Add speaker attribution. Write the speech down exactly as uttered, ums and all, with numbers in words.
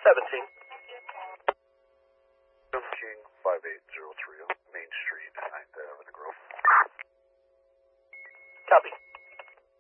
Speaker 1: seventeen.
Speaker 2: King five eight zero three, Main Street.